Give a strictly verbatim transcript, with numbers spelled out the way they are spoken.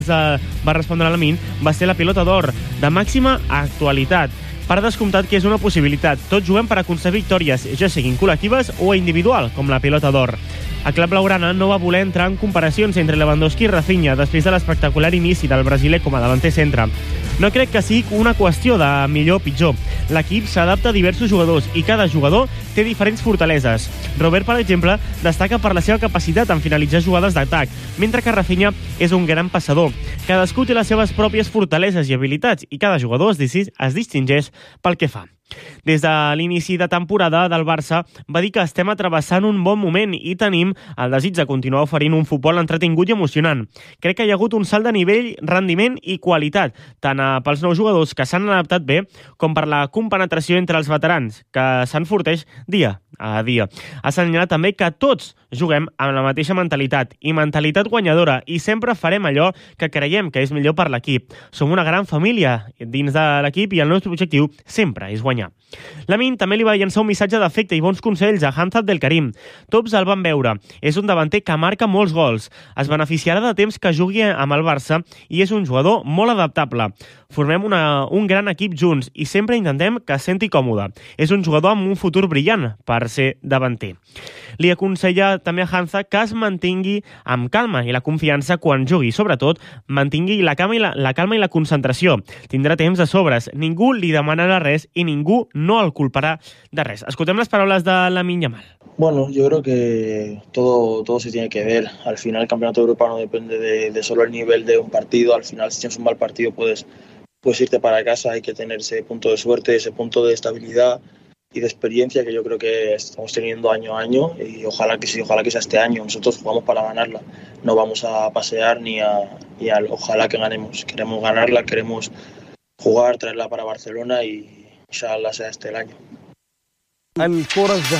va respondre a Lamine, va ser la pilota d'or, de màxima actualitat. Per descomptat que és una possibilitat. Tots juguem per aconseguir victòries, ja siguin col·lectives o individual, com la pilota d'or. El club blaugrana no va voler entrar en comparacions entre Lewandowski i Rafinha després de l'espectacular inici del brasiler com a davanter centre. No crec que sigui una qüestió de millor o pitjor. L'equip s'adapta a diversos jugadors i cada jugador té diferents fortaleses. Robert, per exemple, destaca per la seva capacitat en finalitzar jugades d'atac, mentre que Rafinha és un gran passador. Cadascú té les seves pròpies fortaleses i habilitats i cada jugador es distingeix pel que fa. Des de l'inici de temporada del Barça va dir que estem atravessant un bon moment i tenim el desig de continuar oferint un futbol entretingut i emocionant. Crec que hi ha hagut un salt de nivell, rendiment i qualitat, tant pels nous jugadors que s'han adaptat bé com per la compenetració entre els veterans, que s'enforteix dia a dia. Ha assenyalat també que tots juguem amb la mateixa mentalitat i mentalitat guanyadora i sempre farem allò que creiem que és millor per l'equip. Som una gran família dins de l'equip i el nostre objectiu sempre és guanyar. Lamine també li va llançar un missatge d'afecte i bons consells a Hamza Abdelkarim. Tots el van veure. És un davanter que marca molts gols. Es beneficiarà de temps que jugui amb el Barça i és un jugador molt adaptable. Formem una, un gran equip junts i sempre intentem que es senti còmode. És un jugador amb un futur brillant per ser davanter. Li aconsella també a Hamza que es mantingui amb calma i la confiança quan jugui. Sobretot, mantingui la calma i la, la, calma i la concentració. Tindrà temps de sobres. Ningú li demanarà res i ningú no el culparà de res. Escoltem les paraules de Lamine Yamal. Bueno, yo creo que todo, todo se tiene que ver. Al final el campeonato de Europa no depende de, de solo el nivel de un partido. Al final, si tienes un mal partido, puedes, puedes irte para casa. Hay que tener ese punto de suerte, ese punto de estabilidad y de experiencia que yo creo que estamos teniendo año a año y ojalá que sí, ojalá que sea este año. Nosotros jugamos para ganarla, no vamos a pasear ni a, ni a ojalá que ganemos. Queremos ganarla, queremos jugar, traerla para Barcelona y inshallah sea este el año.